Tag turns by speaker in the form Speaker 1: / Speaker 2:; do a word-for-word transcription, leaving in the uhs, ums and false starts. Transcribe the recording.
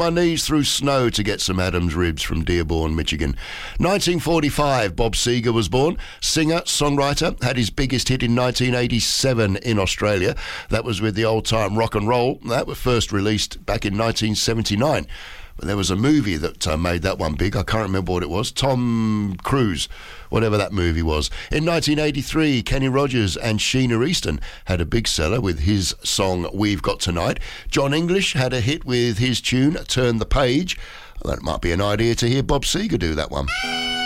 Speaker 1: My knees through snow to get some Adam's ribs from Dearborn, Michigan. nineteen forty-five, Bob Seger was born. Singer, songwriter, had his biggest hit in nineteen eighty-seven in Australia. That was with the old-time rock and roll. That was first released back in nineteen seventy-nine. But there was a movie that uh, made that one big. I can't remember what it was. Tom Cruise, whatever that movie was. In nineteen eighty-three, Kenny Rogers and Sheena Easton had a big seller with his song We've Got Tonight. John English had a hit with his tune Turn the Page. That might be an idea to hear Bob Seger do that one.